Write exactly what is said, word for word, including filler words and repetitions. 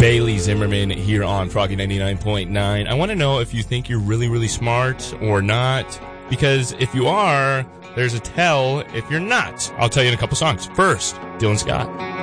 Bailey Zimmerman here on Froggy ninety-nine point nine. I want to know if you think you're really, really smart or not, because if you are, there's a tell if you're not. I'll tell you in a couple songs. First, Dylan Scott.